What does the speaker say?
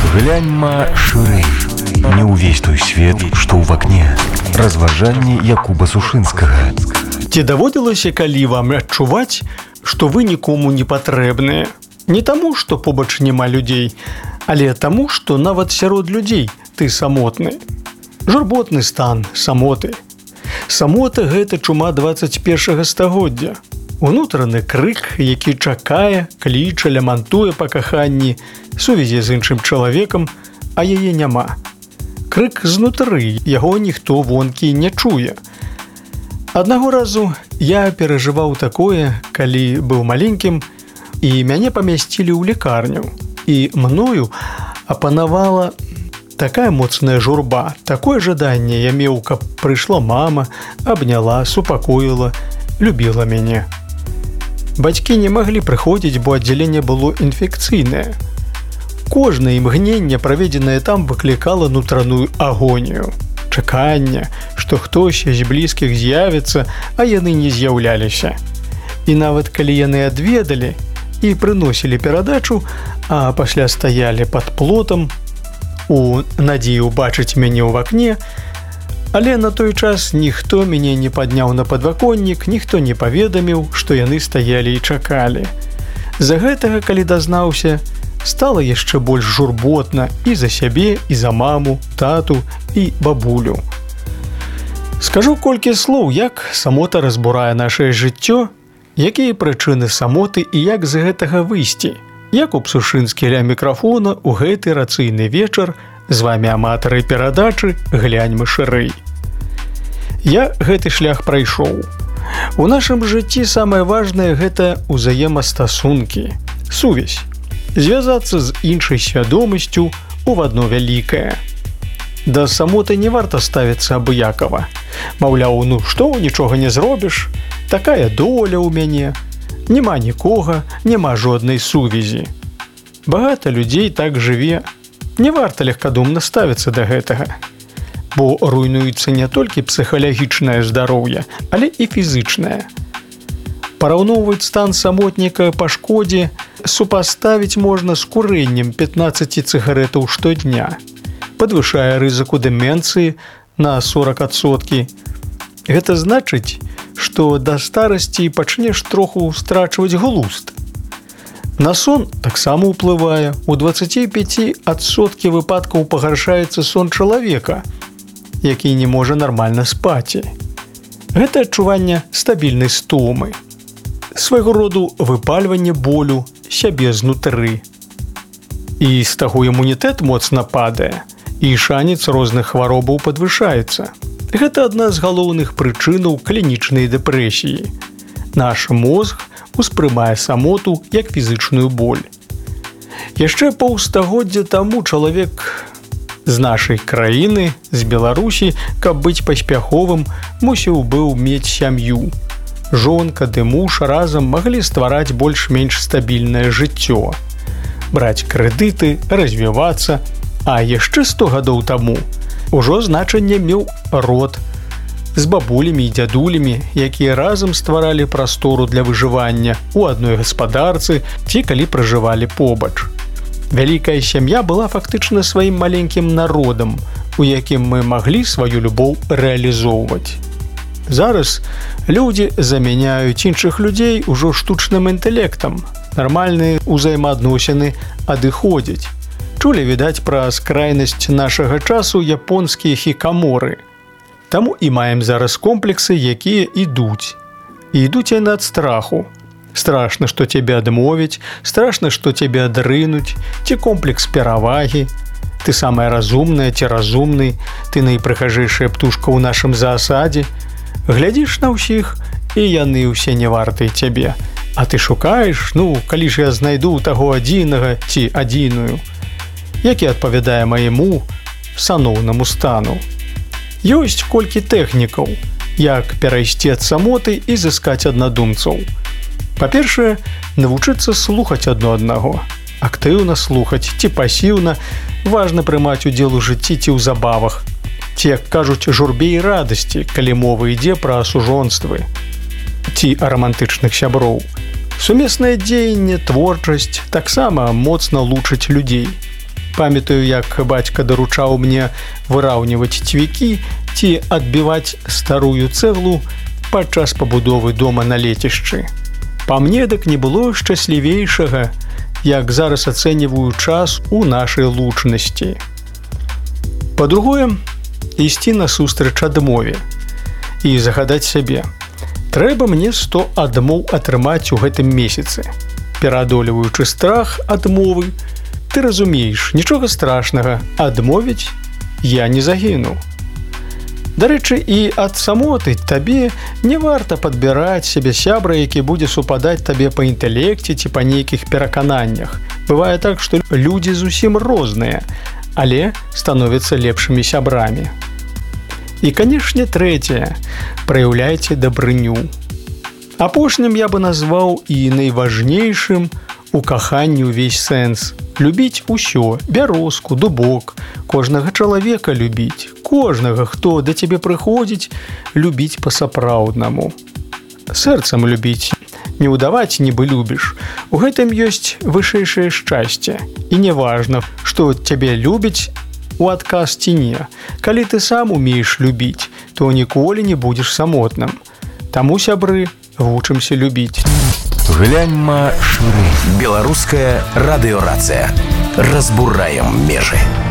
Гляньма шырэй. Не ўвесь той свет, што ў вакне. Разважанні Якуба Сушынскага. Ці даводзілася калі вам адчуваць, што вы нікому не патрэбныя? Не таму, што побач няма людзей, але таму, што нават сярод людзей ты самотны. Журботны стан самоты. Самота – гэта чума 21 стагоддзя. Унутраны крык, які чакае, кліча, лямантуе па каханні, сувязі з іншым чалавекам, а яе няма. Крык знутры, яго ніхто вонкі не чуе. Аднаго разу я перажываў такое, калі быў маленькім, і мяне памясцілі ў лекарню. І мною апанавала такая моцная журба, такое жаданне я меў, каб прыйшла мама, абняла, супакоіла, любіла мяне. Бацькі не маглі прыходзіць, бо аддзяленне было інфекцыйнае. Кожнае імгненне, праведзенае там, выклікала нутраную агонію. Чаканне, што хтось з блізкіх з'явіцца, а яны не з'яўляліся. І нават калі яны адведалі і прыносілі перадачу, а пасля стаялі пад плотам, у надзеі ўбачыць мяне ў вакне, але на той час ніхто мяне не падняў на падваконнік, ніхто не паведаміў, што яны стаялі і чакалі. З-за гэтага, калі дазнаўся, стала яшчэ больш журботна і за сябе, і за маму, тату і бабулю. Скажу колькі слоў, як самота разбурае нашае жыццё, якія прычыны самоты і як з гэтага выйсці. Якуб Сушынскі ля мікрафона ў гэты рацыйны вечар. З вамі аматары перадачы «Гляньма шырэй». Я гэты шлях прайшоў. У нашым жыцці самае важнае – гэта ўзаемастасункі, сувязь. Звязацца з іншай свядомасцю ў адно вялікае. Да самоты не варта ставіцца абыякава. Маўляў, ну што, нічога не зробіш? Такая доля ў мяне. Няма нікога, няма жоднай сувязі. Багата людзей так жыве. Не варта легкадумна ставіцца да гэтага. Бо руйнуецца не толькі псіхалагічнае здароўе, але і фізычнае. Параўноўваць стан самотніка па шкодзе супаставіць можна з курэннем 15 цыгарэтаў штодня. Падвышае рызыку дэмэнцыі на 40%. Гэта значыць, што да старасці пачнеш троху страчваць глузд. На сон таксама ўплывае. У 25% выпадкаў пагаршаецца сон чалавека, які не можа нармальна спаць. Гэта адчуванне стабільнай стомы. Свайго роду выпальванне болю сябе знутры. І з таго імунітэт моцна падае, і шанец розных хваробаў падвышаецца. Гэта адна з галоўных прычынаў клінічнай дэпрэсіі. Наш мозг успрымае самоту як фізычную боль. Яшчэ паўстагоддзя таму чалавек з нашай краіны, з Беларусі, каб быць паспяховым, мусіў быў мець сям'ю. Жонка ды муж разам маглі ствараць больш-менш стабільнае жыццё. Браць крэдыты, развівацца, а яшчэ 100 гадоў таму ужо значанне меў род з бабулямі і дзядулямі, якія разам стваралі прастору для выжывання ў адной гаспадарцы ці калі пражывалі побач. Вялікая сям'я была фактычна сваім маленькім народам, у якім мы маглі сваю любоў рэалізоўваць. Зараз людзі замяняюць іншых людзей ужо штучным інтэлектам. Нармальныя ўзаемаадносіны адыходзяць. Чулі, відаць, пра скрайнасць нашага часу японскія хікаморы. Таму і маем зараз комплексы, якія ідуць. І ідуць яны ад страху. Страшна, што цябе адмовяць, страшна, што цябе адрынуць, ці комплекс перавагі. Ты самая разумная ці разумны, ты найпрыгажэйшая птушка ў нашым заасадзе. Глядзіш на ўсіх, і яны ўсе не вартыя цябе. А ты шукаеш, ну, калі ж я знайду таго адзінага ці адзіную, які адпавядае майму саноўнаму стану. Ёсць колькі тэхнікаў, як перайсці ад самоты і зыскаць аднадумцаў. Па-першае, навучыцца слухаць адно аднаго. Актыўна слухаць ці пасіўна, важна прымаць удзел у жыцці ці ў забавах. Ці, як кажуць, журбе і радасці, калі мова ідзе пра сужонствы. Ці романтычных сяброў. Сумеснае дзеянне, творчасць таксама моцна лучыць людзей. Памятаю, як бацька даручаў мне выраўніваць цвікі ці адбіваць старую цэглу падчас пабудовы дома на лецішчы. Па мне дык не было шчаслівейшага, як зараз ацэньваю час у нашай лучнасці. Па-другое, ісці насустрач адмове і загадаць сябе. Трэба мне 100 адмоў атрымаць у гэтым месяцы. Пераадолеваючы страх адмовы, ты разумееш, нічога страшнага, адмовіць я не загіну. Дарэчы, і ад самоты табе не варта падбіраць сябе сябра, які будзе супадаць табе па інтэлекце ці па нейкіх перакананнях. Бывае так, што людзі зусім розныя, але становяцца лепшымі сябрамі. І, канешне, трэцяе, праяўляйце дабрыню. Апошнім я бы назваў і найважнейшым у каханні ўвесь сэнс. Любіць усё, бярозку, дубок, кожнага чалавека любіць, кожнага, хто да цябе прыходзіць, любіць па-сапраўднаму. Сэрцам любіць, не ўдаваць нібы любіш. У гэтым ёсць вышэйшае шчасце. І не важна, што цябе любіць у адказ ці не. Калі ты сам умееш любіць, то ніколі не будзеш самотным. Таму, сябры, вучымся любіць. Гляньма шырэй. Беларуская радыёрацыя. Разбураем межы.